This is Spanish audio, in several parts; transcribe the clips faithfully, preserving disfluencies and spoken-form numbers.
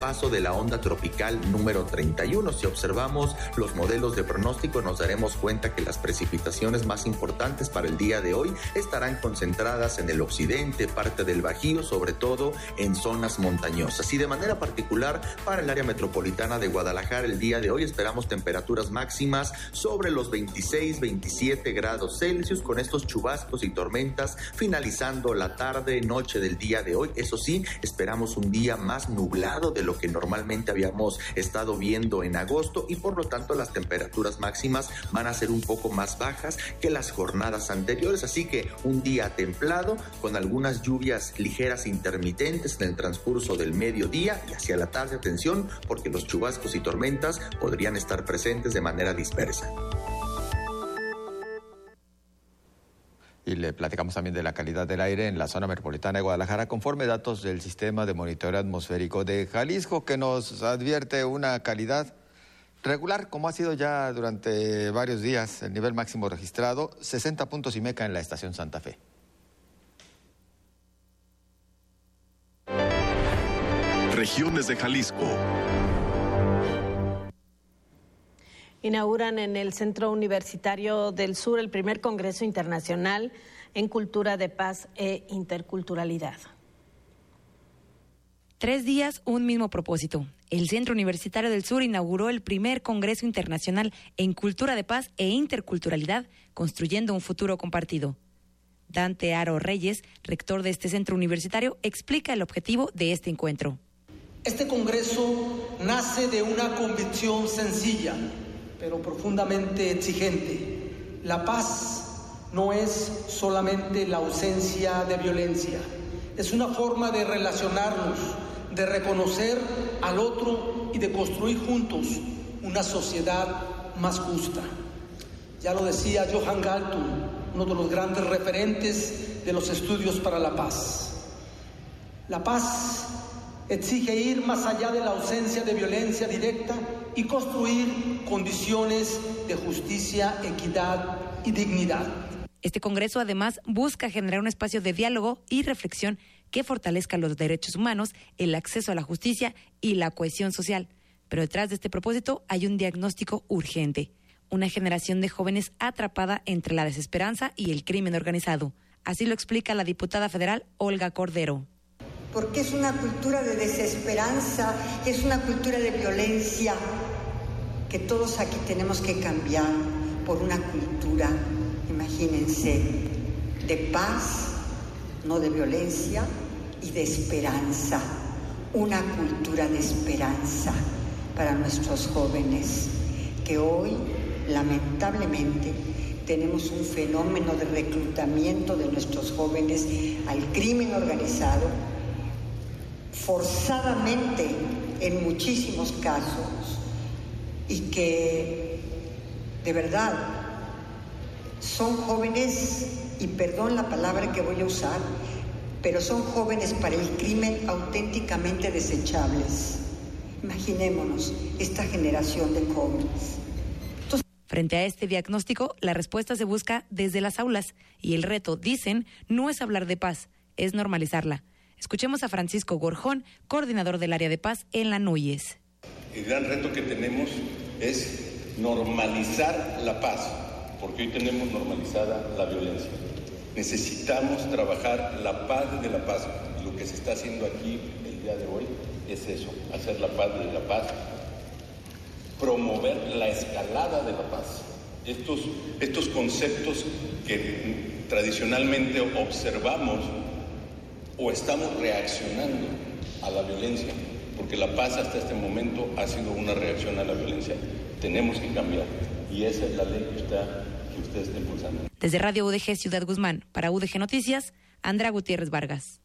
paso de la onda tropical número treinta y uno. Si observamos los modelos de pronóstico, nos daremos cuenta que las precipitaciones más importantes para el día de hoy estarán concentradas en el occidente, parte del Bajío, sobre todo en zonas montañosas. Y de manera particular para el área metropolitana de Guadalajara, el día de hoy esperamos temperaturas máximas sobre los veintiséis, veintisiete grados Celsius, con estos chubascos y tormentas finalizando la tarde, noche del día de hoy. Eso sí, esperamos un día más nublado de lo que normalmente habíamos estado viendo en agosto, y por lo tanto las temperaturas máximas van a ser un poco más bajas que las jornadas anteriores, así que un día templado con algunas lluvias ligeras intermitentes en el transcurso del mediodía y hacia la tarde. Atención, porque los chubascos y tormentas podrían estar presentes de manera dispersa. Y le platicamos también de la calidad del aire en la zona metropolitana de Guadalajara, conforme datos del Sistema de Monitoreo Atmosférico de Jalisco, que nos advierte una calidad regular, como ha sido ya durante varios días. El nivel máximo registrado, sesenta puntos y meca en la estación Santa Fe. Regiones de Jalisco. Inauguran en el Centro Universitario del Sur el primer Congreso Internacional en Cultura de Paz e Interculturalidad. Tres días, un mismo propósito. El Centro Universitario del Sur inauguró el primer Congreso Internacional en Cultura de Paz e Interculturalidad, construyendo un futuro compartido. Dante Aro Reyes, rector de este centro universitario, explica el objetivo de este encuentro. Este congreso nace de una convicción sencilla, pero profundamente exigente. La paz no es solamente la ausencia de violencia, es una forma de relacionarnos, de reconocer al otro y de construir juntos una sociedad más justa. Ya lo decía Johan Galtung, uno de los grandes referentes de los estudios para la paz. La paz exige ir más allá de la ausencia de violencia directa y construir condiciones de justicia, equidad y dignidad. Este congreso además busca generar un espacio de diálogo y reflexión que fortalezca los derechos humanos, el acceso a la justicia y la cohesión social. Pero detrás de este propósito hay un diagnóstico urgente: una generación de jóvenes atrapada entre la desesperanza y el crimen organizado. Así lo explica la diputada federal Olga Cordero. Porque es una cultura de desesperanza, es una cultura de violencia que todos aquí tenemos que cambiar por una cultura, imagínense, de paz, no de violencia, y de esperanza. Una cultura de esperanza para nuestros jóvenes, que hoy, lamentablemente, tenemos un fenómeno de reclutamiento de nuestros jóvenes al crimen organizado, forzadamente en muchísimos casos, y que de verdad son jóvenes, y perdón la palabra que voy a usar, pero son jóvenes para el crimen auténticamente desechables. Imaginémonos esta generación de jóvenes. Entonces, frente a este diagnóstico, la respuesta se busca desde las aulas, y el reto, dicen, no es hablar de paz, es normalizarla. Escuchemos a Francisco Gorjón, coordinador del área de paz en la NUYES. El gran reto que tenemos es normalizar la paz, porque hoy tenemos normalizada la violencia. Necesitamos trabajar la paz de la paz. Y lo que se está haciendo aquí el día de hoy es eso, hacer la paz de la paz, promover la escalada de la paz. Estos, estos conceptos que tradicionalmente observamos o estamos reaccionando a la violencia, porque la paz hasta este momento ha sido una reacción a la violencia. Tenemos que cambiar, y esa es la ley que usted, que usted está impulsando. Desde Radio U D G Ciudad Guzmán, para U D G Noticias, Andrea Gutiérrez Vargas.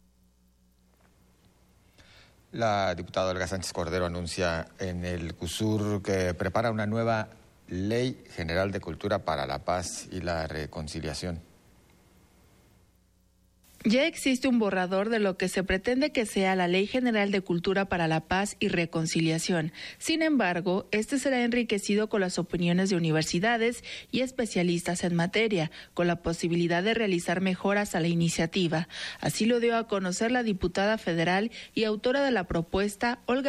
La diputada Olga Sánchez Cordero anuncia en el CUSUR que prepara una nueva Ley General de Cultura para la Paz y la Reconciliación. Ya existe un borrador de lo que se pretende que sea la Ley General de Cultura para la Paz y Reconciliación. Sin embargo, este será enriquecido con las opiniones de universidades y especialistas en materia, con la posibilidad de realizar mejoras a la iniciativa. Así lo dio a conocer la diputada federal y autora de la propuesta, Olga